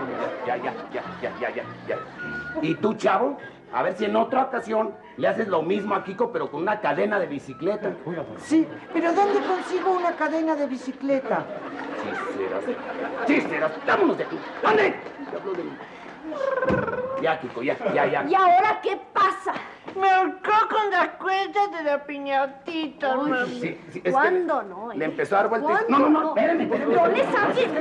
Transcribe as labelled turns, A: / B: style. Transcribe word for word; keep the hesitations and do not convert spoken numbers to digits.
A: Ya, ya, ya, ya, ya, ya, ya. ¿Y tú, chavo? A ver si en otra ocasión le haces lo mismo a Kiko, pero con una cadena de bicicleta.
B: Sí, pero ¿dónde consigo una cadena de bicicleta?
A: Chisteras. Chisteras, vámonos de aquí. ¿Dónde? Ya, Kiko, ya, ya, ya.
C: ¿Y ahora qué pasa?
D: Me ahorcó con las cuentas de la piñatita, mami.
A: Sí, sí, es
C: ¿Cuándo
A: que
C: no?
A: Le empezó a dar vueltas.
C: ¿Cuándo
A: No, no, no, espérame, espérame.
C: ¿Dónde sabes?